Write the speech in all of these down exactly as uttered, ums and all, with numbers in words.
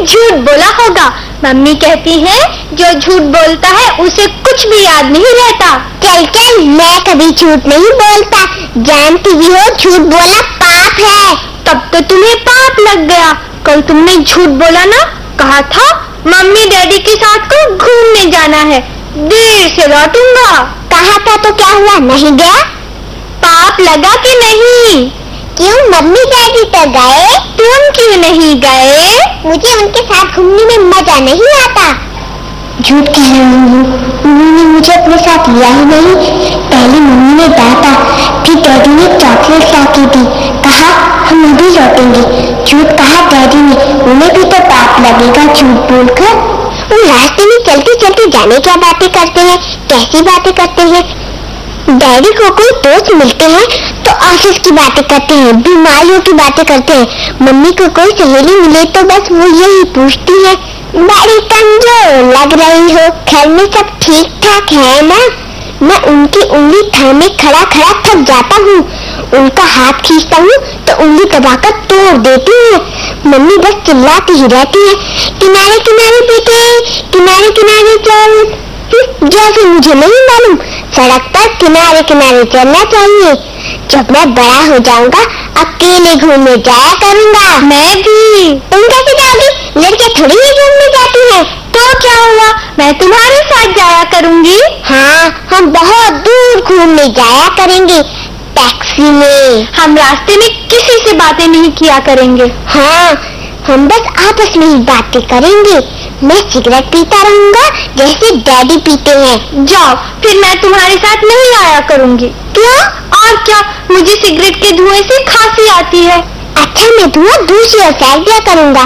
झूठ बोला होगा। मम्मी कहती है जो झूठ बोलता है उसे कुछ भी याद नहीं रहता। चल चल, मैं कभी झूठ नहीं बोलता, जानती भी हो झूठ बोलना पाप है। तब तो तुम्हें पाप लग गया। कल तुमने झूठ बोला ना, कहा था मम्मी डैडी के साथ को घूमने जाना है, देर से लौटूंगा। कहा था तो क्या हुआ, नहीं गया? पाप लगा कि नहीं? क्यों, मम्मी डैडी तो गए, तुम क्यों नहीं गए? मुझे उनके साथ घूमने में मजा नहीं आता। झूठ कह रही हूँ, उन्होंने मुझे अपने साथ लिया ही नहीं। पहले मम्मी ने डांटा, फिर डैडी ने चॉकलेट ला के दी, कहा हम अभी लौटेंगे। झूठ कहा डैडी ने, उन्हें भी तो पाप लगेगा झूठ बोलकर। वो रास्ते में चलते चलते जाने क्या बातें करते हैं, कैसी बातें करते हैं। डैडी को कोई दोस्त मिलते हैं तो ऑफिस की बातें करते हैं, बीमारियों की बातें करते हैं। मम्मी को कोई सहेली मिले तो बस वो यही पूछती है, बड़ी कमजोर लग रही हो, घर में सब ठीक ठाक है ना? मैं उनकी उंगली थामे खड़ा खड़ा थक जाता हूँ। उनका हाथ खींचता हूँ तो उंगली दबाकर तोड़ देती है। मम्मी बस चिल्लाती ही रहती है, किनारे किनारे बेटे, किनारे किनारे चल। जैसे मुझे नहीं मालूम सड़क पर किनारे किनारे चलना चाहिए। जब मैं बड़ा हो जाऊंगा अकेले घूमने जाया करूंगा। मैं भी। तुम कैसे जाओगी, लड़के थोड़ी ही घूमने जाती हैं। तो क्या हुआ, मैं तुम्हारे साथ जाया करूंगी। हाँ, हम बहुत दूर घूमने जाया करेंगे, टैक्सी में। हम रास्ते में किसी से बातें नहीं किया करेंगे। हाँ, हम बस आपस में ही बातें करेंगे। मैं सिगरेट पीता रहूंगा जैसे डैडी पीते हैं। जाओ, फिर मैं तुम्हारे साथ नहीं आया करूंगी। क्यों? और क्या, मुझे सिगरेट के धुएं से खांसी आती है। अच्छा, मैं धुआं दूसरी ओर फेंक दिया करूंगा,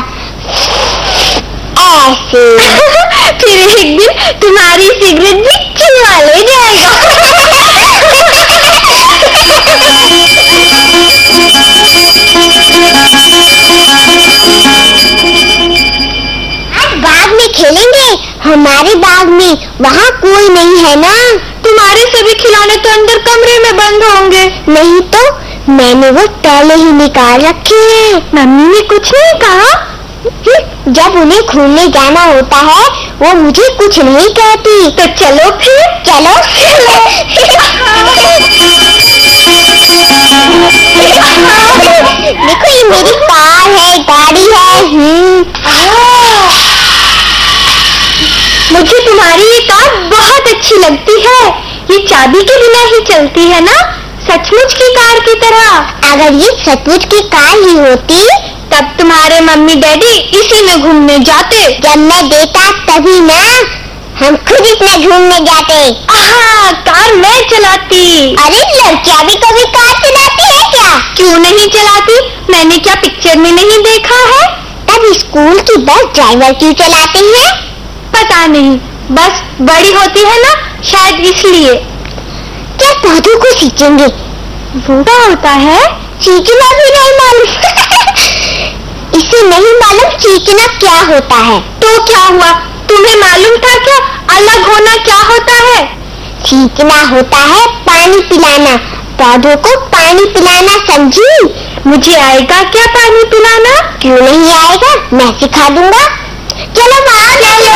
ऐसे। फिर एक दिन तुम्हारी सिगरेट भी चुरा ले जाएगा। बाग में खेलेंगे, हमारे बाग में, वहाँ कोई नहीं है ना। तुम्हारे सभी खिलौने तो अंदर कमरे में बंद होंगे। नहीं तो, मैंने वो पहले ही निकाल रखे हैं। मम्मी ने कुछ नहीं कहा? जब उन्हें घूमने जाना होता है वो मुझे कुछ नहीं कहती। तो चलो फिर। चलो। देखो, ये मेरी कार है, गाड़ी है। हम्म मुझे तुम्हारी ये कार बहुत अच्छी लगती है। ये चाबी के बिना ही चलती है ना, सचमुच की कार की तरह। अगर ये सचमुच की कार ही होती तब तुम्हारे मम्मी डैडी इसी में घूमने जाते। जब मैं देता तभी ना, हम खुद इसमें घूमने जाते। आहा, कार मैं चलाती। अरे, लड़कियां भी कभी कार चलाती है क्या? क्यों नहीं चलाती, मैंने क्या पिक्चर में नहीं देखा है? तब स्कूल की बस ड्राइवर क्यों चलाते हैं? पता नहीं, बस बड़ी होती है ना, शायद इसलिए। क्या पौधों को सींचेंगे? वो क्या होता है? सींचना भी नहीं मालूम। इसे नहीं मालूम सींचना क्या होता है। तो क्या हुआ, तुम्हें मालूम था क्या? अलग होना क्या होता है? सींचना होता है पानी पिलाना, पौधों को पानी पिलाना, समझी? मुझे आएगा क्या पानी पिलाना? क्यों नहीं आएगा, मैं सिखा दूंगा। चलो वहाँ चलो।